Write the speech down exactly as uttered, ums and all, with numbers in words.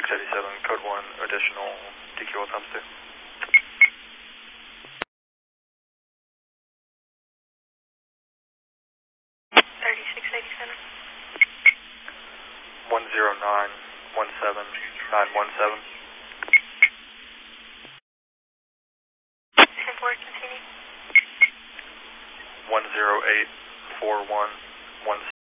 eighty-seven, code one, additional D Q L times two. thirty-six eighty-seven. one zero nine one seven nine one seven. ten four, continue. one zero eight four one one